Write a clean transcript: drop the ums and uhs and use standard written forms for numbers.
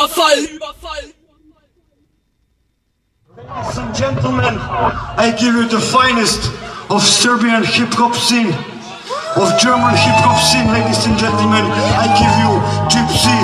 Überfall. Ladies and gentlemen, I give you the finest of Serbian hip-hop scene, of German hip-hop scene, ladies and gentlemen. I give you Gypsy